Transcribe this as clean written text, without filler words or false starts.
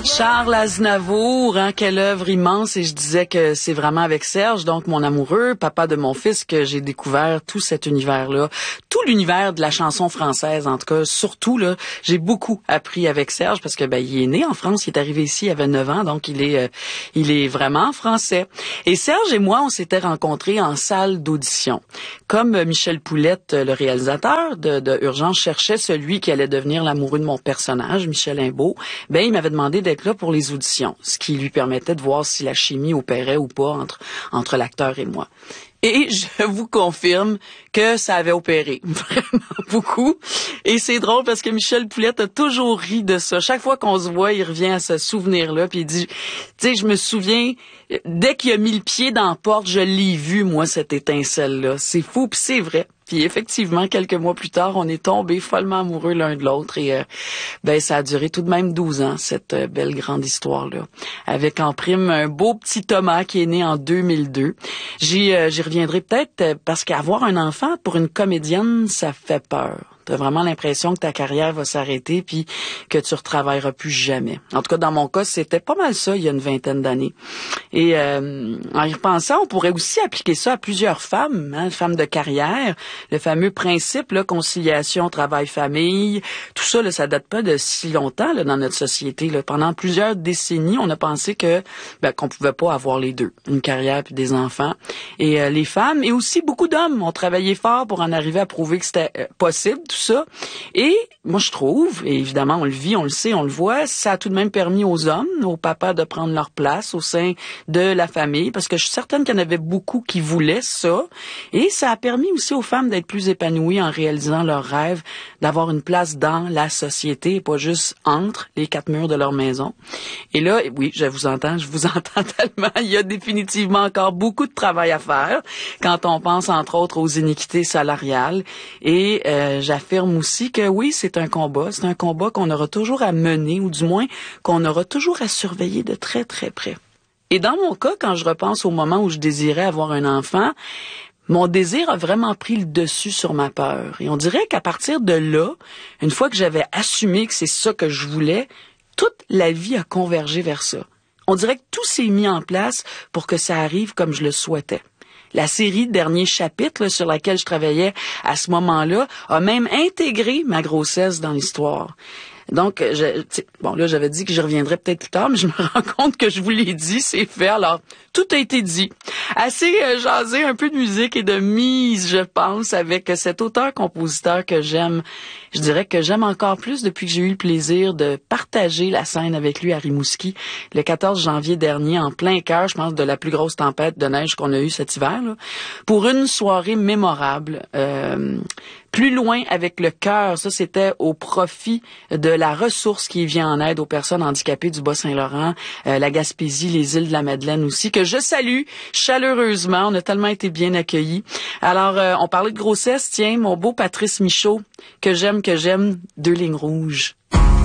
Charles Aznavour, quelle œuvre immense, et je disais que c'est vraiment avec Serge, donc mon amoureux, papa de mon fils, que j'ai découvert tout cet univers-là, tout l'univers de la chanson française, en tout cas, surtout, là, j'ai beaucoup appris avec Serge, parce que, il est né en France, il est arrivé ici, il avait 9 ans, donc il est vraiment français. Et Serge et moi, on s'était rencontrés en salle d'audition. Comme Michel Poulette, le réalisateur de Urgence, cherchait celui qui allait devenir l'amoureux de mon personnage, Michel Imbeau, il m'avait demandé d'être là pour les auditions, ce qui lui permettait de voir si la chimie opérait ou pas entre l'acteur et moi. Et je vous confirme que ça avait opéré vraiment beaucoup. Et c'est drôle parce que Michel Poulette a toujours ri de ça. Chaque fois qu'on se voit, il revient à ce souvenir-là, puis il dit, tu sais, je me souviens, dès qu'il a mis le pied dans la porte, je l'ai vu, moi, cette étincelle-là. C'est fou, puis c'est vrai. Puis effectivement, quelques mois plus tard, on est tombés follement amoureux l'un de l'autre et ça a duré tout de même 12 ans, cette belle grande histoire-là. Avec en prime un beau petit Thomas qui est né en 2002. J'y reviendrai peut-être parce qu'avoir un enfant pour une comédienne, ça fait peur. T'as vraiment l'impression que ta carrière va s'arrêter puis que tu retravailleras plus jamais. En tout cas, dans mon cas, c'était pas mal ça il y a une vingtaine d'années. Et en y repensant, on pourrait aussi appliquer ça à plusieurs femmes, femmes de carrière. Le fameux principe, là, conciliation, travail, famille. Tout ça, là, ça date pas de si longtemps là, dans notre société. Là. Pendant plusieurs décennies, on a pensé qu'on pouvait pas avoir les deux, une carrière puis des enfants. Et les femmes et aussi beaucoup d'hommes ont travaillé fort pour en arriver à prouver que c'était possible. Tout ça. Et moi, je trouve, et évidemment, on le vit, on le sait, on le voit, ça a tout de même permis aux hommes, aux papas de prendre leur place au sein de la famille, parce que je suis certaine qu'il y en avait beaucoup qui voulaient ça. Et ça a permis aussi aux femmes d'être plus épanouies en réalisant leurs rêves, d'avoir une place dans la société et pas juste entre les quatre murs de leur maison. Et là, oui, je vous entends tellement. Il y a définitivement encore beaucoup de travail à faire quand on pense, entre autres, aux iniquités salariales. Et j'affirme aussi que oui, c'est un combat qu'on aura toujours à mener, ou du moins qu'on aura toujours à surveiller de très, très près. Et dans mon cas, quand je repense au moment où je désirais avoir un enfant, mon désir a vraiment pris le dessus sur ma peur. Et on dirait qu'à partir de là, une fois que j'avais assumé que c'est ça que je voulais, toute la vie a convergé vers ça. On dirait que tout s'est mis en place pour que ça arrive comme je le souhaitais. La série Dernier chapitre sur laquelle je travaillais à ce moment-là a même intégré ma grossesse dans l'histoire. Donc, j'avais dit que je reviendrais peut-être plus tard, mais je me rends compte que je vous l'ai dit, c'est fait. Alors, tout a été dit. Assez jasé, un peu de musique et de mise, je pense, avec cet auteur-compositeur que j'aime. Je dirais que j'aime encore plus depuis que j'ai eu le plaisir de partager la scène avec lui à Rimouski le 14 janvier dernier, en plein cœur, je pense, de la plus grosse tempête de neige qu'on a eue cet hiver, là, pour une soirée mémorable. Plus loin avec le cœur, ça c'était au profit de la ressource qui vient en aide aux personnes handicapées du Bas-Saint-Laurent, la Gaspésie, les îles de la Madeleine aussi, que je salue chaleureusement. On a tellement été bien accueillis. Alors, on parlait de grossesse, tiens, mon beau Patrice Michaud, que j'aime, 2 lignes rouges.